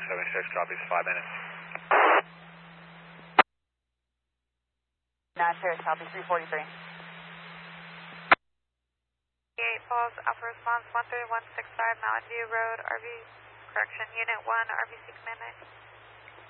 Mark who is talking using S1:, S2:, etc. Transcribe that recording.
S1: 76, copies, 5 minutes.
S2: 9 Paris, copy, 343.
S3: 8 Falls, Alpha Response, 13165 Mountain View Road, RV, correction, Unit 1, RVC Command 9.